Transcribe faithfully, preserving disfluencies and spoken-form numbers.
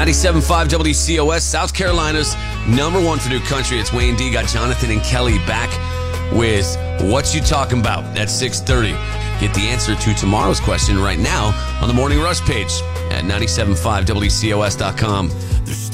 ninety-seven point five W C O S, South Carolina's number one for new country. It's Wayne D. Got Jonathan and Kelly back with What You Talking About at six thirty. Get the answer to tomorrow's question right now on the Morning Rush page at ninety-seven point five W C O S dot com.